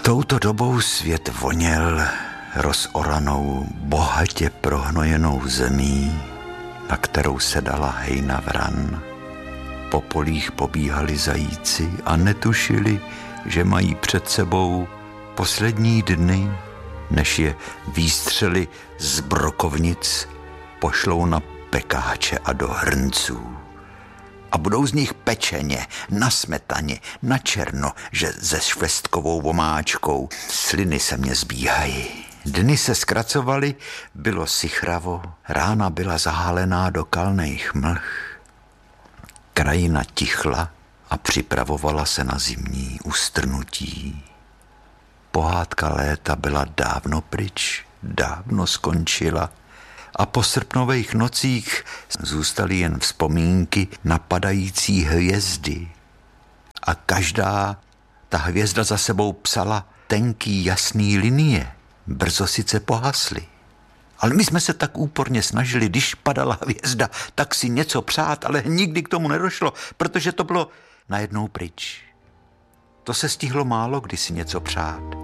Touto dobou svět voněl rozoranou, bohatě prohnojenou zemí, na kterou se dala hejna vran. Po polích pobíhali zajíci a netušili, že mají před sebou poslední dny, než je výstřely z brokovnic pošlou na pekáče a do hrnců. A budou z nich pečeně, na smetaně, na černo, že se švestkovou vomáčkou. Sliny se mě zbíhají. Dny se zkracovaly, bylo sichravo, rána byla zahalená do kalných mlh. Krajina tichla a připravovala se na zimní ustrnutí. Pohádka léta byla dávno pryč, dávno skončila a po srpnových nocích zůstaly jen vzpomínky na padající hvězdy. A každá ta hvězda za sebou psala tenký jasný linie. Brzo sice pohasly. Ale my jsme se tak úporně snažili, když padala hvězda, tak si něco přát, ale nikdy k tomu nedošlo, protože to bylo najednou pryč. To se stihlo málo kdy si něco přát.